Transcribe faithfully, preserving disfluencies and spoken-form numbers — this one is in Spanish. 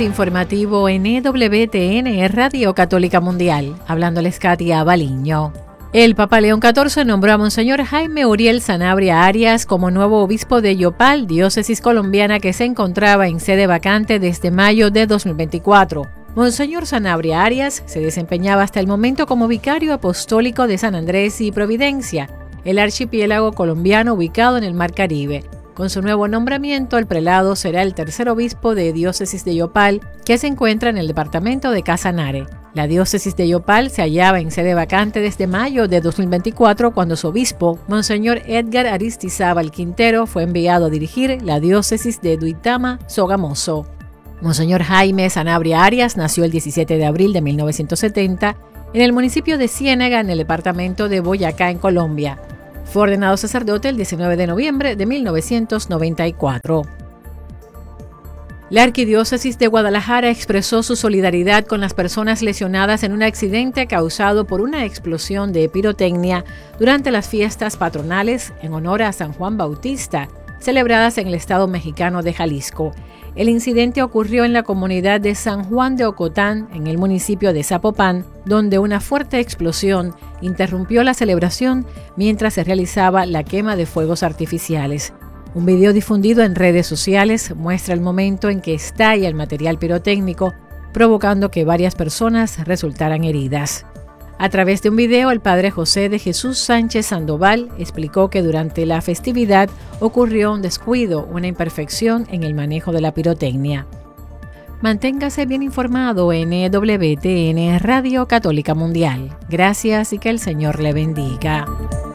informativo en E W T N, Radio Católica Mundial. Hablándoles Katia Baliño. El Papa León catorce nombró a Monseñor Jaime Uriel Sanabria Arias como nuevo obispo de Yopal, diócesis colombiana que se encontraba en sede vacante desde mayo de dos mil veinticuatro. Monseñor Sanabria Arias se desempeñaba hasta el momento como vicario apostólico de San Andrés y Providencia, el archipiélago colombiano ubicado en el Mar Caribe. Con su nuevo nombramiento, el prelado será el tercer obispo de diócesis de Yopal, que se encuentra en el departamento de Casanare. La diócesis de Yopal se hallaba en sede vacante desde mayo de dos mil veinticuatro, cuando su obispo, Monseñor Edgar Aristizábal Quintero, fue enviado a dirigir la diócesis de Duitama, Sogamoso. Monseñor Jaime Sanabria Arias nació el diecisiete de abril de mil novecientos setenta en el municipio de Ciénaga, en el departamento de Boyacá, en Colombia. Fue ordenado sacerdote el diecinueve de noviembre de mil novecientos noventa y cuatro. La Arquidiócesis de Guadalajara expresó su solidaridad con las personas lesionadas en un accidente causado por una explosión de pirotecnia durante las fiestas patronales en honor a San Juan Bautista, celebradas en el estado mexicano de Jalisco. El incidente ocurrió en la comunidad de San Juan de Ocotán, en el municipio de Zapopan, donde una fuerte explosión interrumpió la celebración mientras se realizaba la quema de fuegos artificiales. Un video difundido en redes sociales muestra el momento en que estalla el material pirotécnico, provocando que varias personas resultaran heridas. A través de un video, el padre José de Jesús Sánchez Sandoval explicó que durante la festividad ocurrió un descuido, una imperfección en el manejo de la pirotecnia. Manténgase bien informado en E W T N, Radio Católica Mundial. Gracias y que el Señor le bendiga.